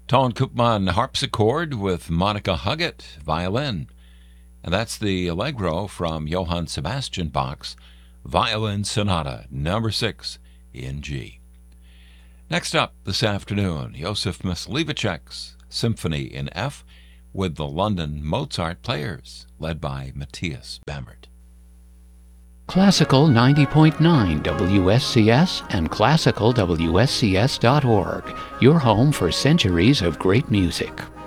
Ton Koopman harpsichord with Monica Huggett violin. And that's the Allegro from Johann Sebastian Bach's Violin Sonata number 6 in G. Next up this afternoon, Josef Mysliveček's Symphony in F with the London Mozart Players, led by Matthias Bamert. Classical 90.9 WSCS and classicalwscs.org, your home for centuries of great music.